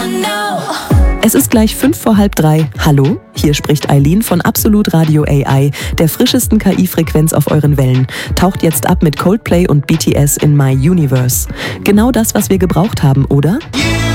Es ist gleich 3:05. Hallo, hier spricht Eileen von Absolut Radio AI, der frischesten KI-Frequenz auf euren Wellen. Taucht jetzt ab mit Coldplay und BTS in My Universe. Genau das, was wir gebraucht haben, oder? Yeah!